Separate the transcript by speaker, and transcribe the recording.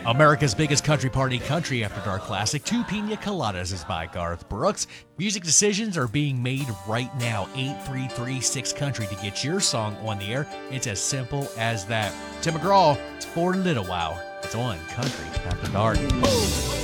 Speaker 1: America's biggest country party, Country After Dark classic, Two Pina Coladas is by Garth Brooks. Music decisions are being made right now. 833-6-COUNTRY to get your song on the air. It's as simple as that. Tim McGraw, it's For a Little While. It's on Country After Dark.